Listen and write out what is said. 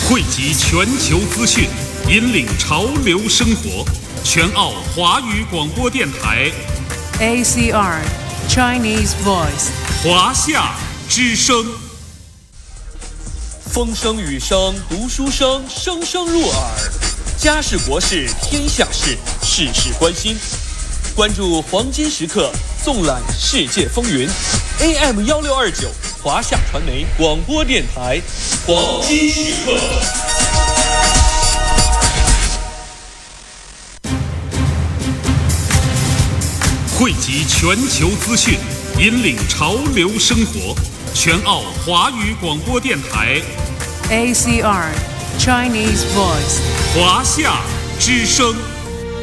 汇集全球资讯，引领潮流生活。全澳华语广播电台 ACR Chinese Voice 华夏之声。 风声雨声读书声，声声入耳。家事国事天下事，事事关心。关注黄金时刻，纵览世界风云。AM1629华夏传媒广播电台，黄金时刻。 汇集全球资讯，引领潮流生活。全澳华语广播电台 ACR Chinese Voice 华夏之声。